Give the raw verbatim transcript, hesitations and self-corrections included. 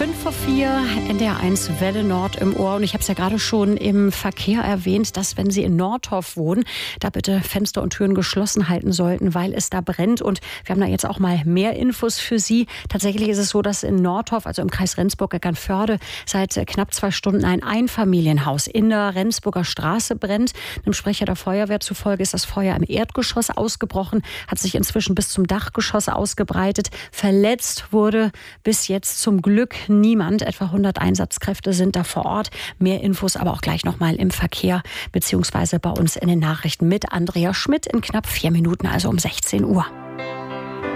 fünf vor vier, N D R eins Welle Nord im Ohr. Und ich habe es ja gerade schon im Verkehr erwähnt, dass, wenn Sie in Nordhof wohnen, da bitte Fenster und Türen geschlossen halten sollten, weil es da brennt. Und wir haben da jetzt auch mal mehr Infos für Sie. Tatsächlich ist es so, dass in Nordhof, also im Kreis Rendsburg-Eckernförde, seit knapp zwei Stunden ein Einfamilienhaus in der Rendsburger Straße brennt. Einem Sprecher der Feuerwehr zufolge ist das Feuer im Erdgeschoss ausgebrochen, hat sich inzwischen bis zum Dachgeschoss ausgebreitet. Verletzt wurde bis jetzt zum Glück niemand. Etwa hundert Einsatzkräfte sind da vor Ort. Mehr Infos aber auch gleich nochmal im Verkehr beziehungsweise bei uns in den Nachrichten mit Andrea Schmidt in knapp vier Minuten, also um sechzehn Uhr.